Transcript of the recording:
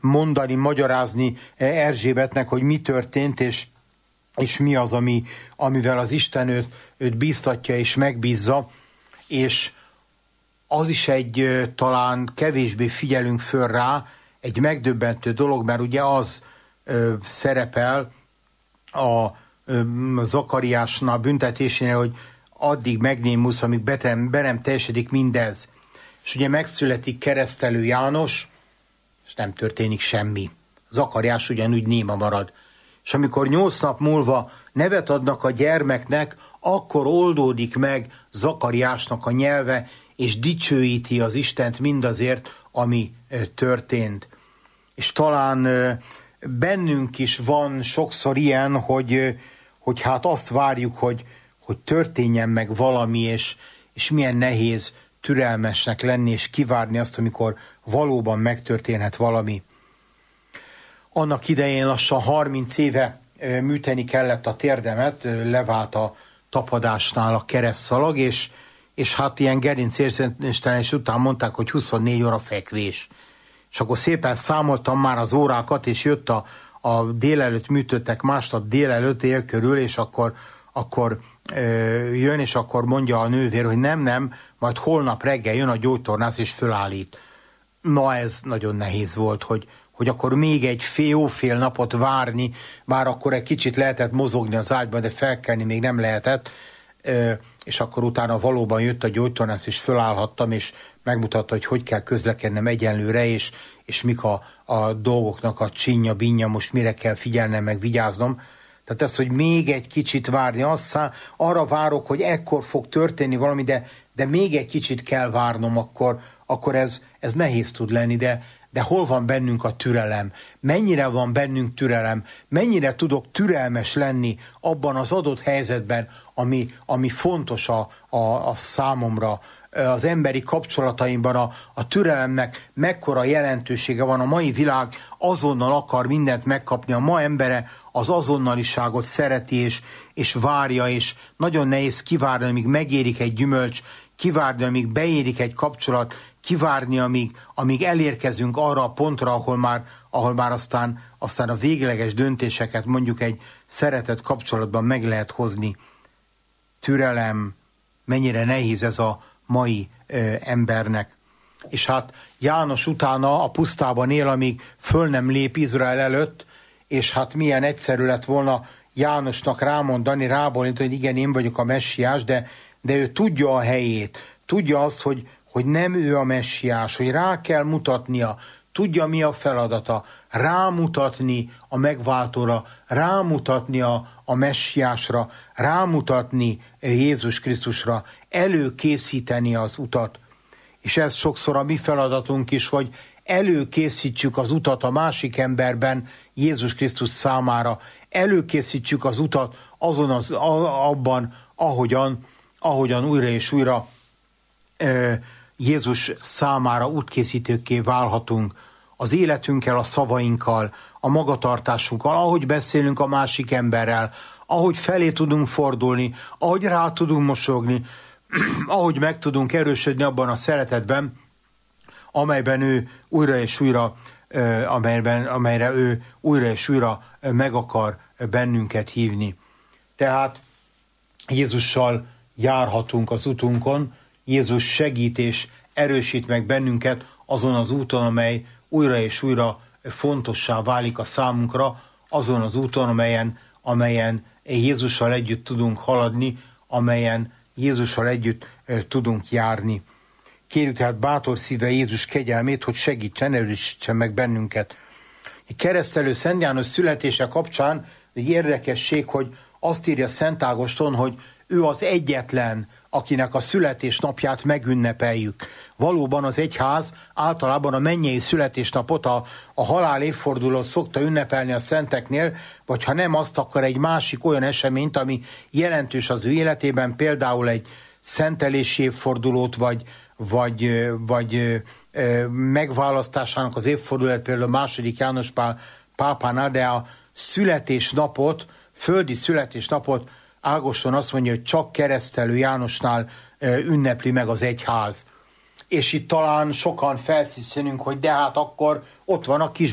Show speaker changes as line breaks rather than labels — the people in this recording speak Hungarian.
mondani, magyarázni Erzsébetnek, hogy mi történt, és mi az, amivel az Isten őt bíztatja és megbízza, és az is egy talán kevésbé figyelünk föl rá, egy megdöbbentő dolog, mert ugye az szerepel a Zakariásnál büntetésénél, hogy addig megnémulsz, amíg be nem teljesedik mindez. És ugye megszületik Keresztelő János, és nem történik semmi. Zakariás ugyanúgy néma marad. És amikor 8 nap múlva nevet adnak a gyermeknek, akkor oldódik meg Zakariásnak a nyelve, és dicsőíti az Istent mindazért, ami történt. És talán bennünk is van sokszor ilyen, hogy hát azt várjuk, hogy történjen meg valami, és milyen nehéz türelmesnek lenni, és kivárni azt, amikor valóban megtörténhet valami. Annak idején lassan 30 éve műteni kellett a térdemet, levált a tapadásnál a keresztszalag, és hát ilyen gerincérszentéstelés után mondták, hogy 24 óra fekvés. És akkor szépen számoltam már az órákat, és jött a délelőtt műtöttek másnap délelőtt él körül, és akkor jön, és akkor mondja a nővér, hogy nem, majd holnap reggel jön a gyógytornász, és fölállít. Na ez nagyon nehéz volt, hogy akkor még egy fél napot várni, már akkor egy kicsit lehetett mozogni az ágyban, de felkelni még nem lehetett, és akkor utána valóban jött a gyógytornász, és fölállhattam, és megmutatta, hogy kell közlekednem egyenlőre, és mik a dolgoknak a csinja, binja, most mire kell figyelnem, meg vigyáznom. Tehát ez, hogy még egy kicsit várni, arra várok, hogy ekkor fog történni valami, de még egy kicsit kell várnom, akkor ez nehéz tud lenni, de hol van bennünk a türelem? Mennyire van bennünk türelem? Mennyire tudok türelmes lenni abban az adott helyzetben, ami fontos a számomra, az emberi kapcsolataimban, a türelemnek mekkora jelentősége van. A mai világ azonnal akar mindent megkapni. A ma embere az azonnaliságot szereti és várja, és nagyon nehéz kivárni, amíg megérik egy gyümölcs, kivárni, amíg beérik egy kapcsolat, kivárni, amíg elérkezünk arra a pontra, ahol már aztán a végleges döntéseket mondjuk egy szeretett kapcsolatban meg lehet hozni. Türelem, mennyire nehéz ez a mai embernek. És hát János utána a pusztában él, amíg föl nem lép Izrael előtt, és hát milyen egyszerű lett volna Jánosnak rábólintani, hogy igen, én vagyok a messiás, de ő tudja a helyét, tudja azt, hogy nem ő a messiás, hogy rá kell mutatnia, tudja mi a feladata, rámutatni a megváltóra, rámutatni a messiásra, rámutatni Jézus Krisztusra, előkészíteni az utat. És ez sokszor a mi feladatunk is, hogy előkészítsük az utat a másik emberben Jézus Krisztus számára, előkészítsük az utat abban, ahogyan újra és újra Jézus számára útkészítőkké válhatunk, az életünkkel, a szavainkkal, a magatartásunkkal, ahogy beszélünk a másik emberrel, ahogy felé tudunk fordulni, ahogy rá tudunk mosolyogni, ahogy meg tudunk erősödni abban a szeretetben, amelyben ő újra és újra, amelyre ő újra és újra meg akar bennünket hívni. Tehát Jézussal járhatunk az utunkon, Jézus segít és erősít meg bennünket azon az úton, amely újra és újra fontossá válik a számunkra, azon az úton, amelyen Jézussal együtt tudunk haladni, amelyen Jézussal együtt tudunk járni. Kérjük tehát bátor szíve Jézus kegyelmét, hogy segítsen, erősítsen meg bennünket. A keresztelő Szent János születése kapcsán egy érdekesség, hogy azt írja Szent Ágoston, hogy ő az egyetlen, akinek a születésnapját megünnepeljük. Valóban az egyház általában a mennyei születésnapot, a halál évfordulót szokta ünnepelni a szenteknél, vagy ha nem azt, akkor egy másik olyan eseményt, ami jelentős az ő életében, például egy szentelési évfordulót, vagy megválasztásának az évfordulót, például II. János Pál pápánál, de a születésnapot, földi születésnapot Ágoston azt mondja, hogy csak Keresztelő Jánosnál ünnepli meg az egyház. És itt talán sokan felszíszenünk, hogy de hát akkor ott van a kis